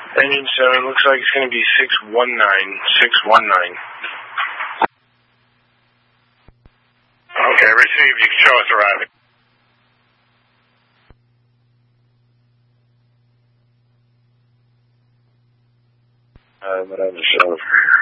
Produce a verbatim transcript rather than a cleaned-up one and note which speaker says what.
Speaker 1: Engine seven, looks like it's going to be six one nine, six one nine.
Speaker 2: Okay, received. You can show us arriving.
Speaker 1: Uh, but I was